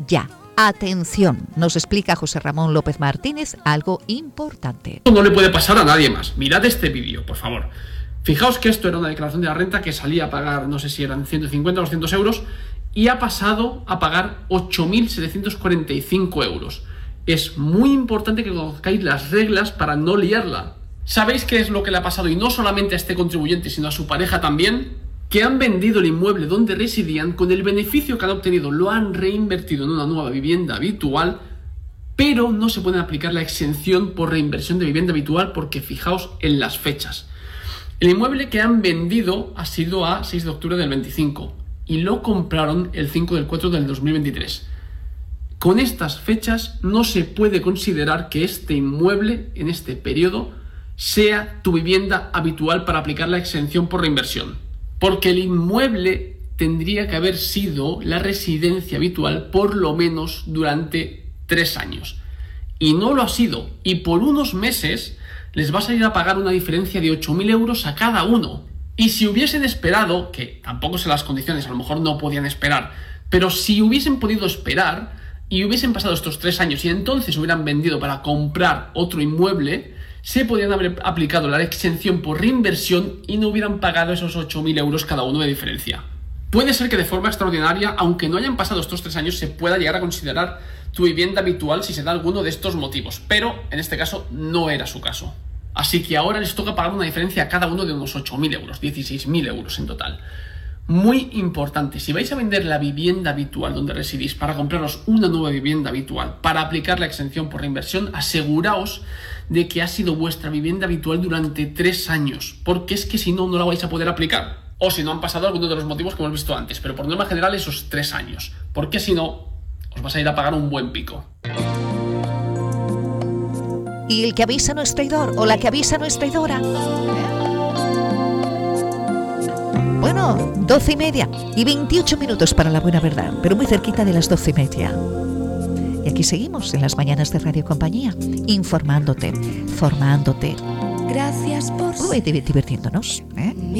ya. Atención, nos explica José Ramón López Martínez algo importante. No le puede pasar a nadie más. Mirad este vídeo, por favor. Fijaos que esto era una declaración de la renta que salía a pagar, no sé si eran 150 o 200 euros, y ha pasado a pagar 8.745 euros. Es muy importante que conozcáis las reglas para no liarla. ¿Sabéis qué es lo que le ha pasado? Y no solamente a este contribuyente, sino a su pareja también. Que han vendido el inmueble donde residían, con el beneficio que han obtenido lo han reinvertido en una nueva vivienda habitual, pero no se puede aplicar la exención por reinversión de vivienda habitual porque fijaos en las fechas. El inmueble que han vendido ha sido a 6 de octubre del 25 y lo compraron el 5 del 4 del 2023. Con estas fechas no se puede considerar que este inmueble en este periodo sea tu vivienda habitual para aplicar la exención por reinversión. Porque el inmueble tendría que haber sido la residencia habitual por lo menos durante 3 años. Y no lo ha sido. Y por unos meses les vas a ir a pagar una diferencia de 8.000 euros a cada uno. Y si hubiesen esperado, que tampoco sé las condiciones, a lo mejor no podían esperar, pero si hubiesen podido esperar y hubiesen pasado estos 3 años y entonces hubieran vendido para comprar otro inmueble, se podrían haber aplicado la exención por reinversión y no hubieran pagado esos 8.000 euros cada uno de diferencia. Puede ser que de forma extraordinaria, aunque no hayan pasado estos 3 años, se pueda llegar a considerar tu vivienda habitual si se da alguno de estos motivos, pero en este caso no era su caso. Así que ahora les toca pagar una diferencia a cada uno de unos 8.000 euros, 16.000 euros en total. Muy importante, si vais a vender la vivienda habitual donde residís para compraros una nueva vivienda habitual para aplicar la exención por reinversión, aseguraos de que ha sido vuestra vivienda habitual durante 3 años, porque es que si no, no la vais a poder aplicar. O si no han pasado algunos de los motivos que hemos visto antes, pero por norma general esos 3 años, porque si no, os vas a ir a pagar un buen pico. Y el que avisa no es traidor, o la que avisa no es traidora. Bueno, 12:30 y 28 minutos para la buena verdad, pero muy cerquita de las 12:30. Y aquí seguimos en las mañanas de Radio Compañía, informándote, formándote. Gracias por divirtiéndonos, ¿eh?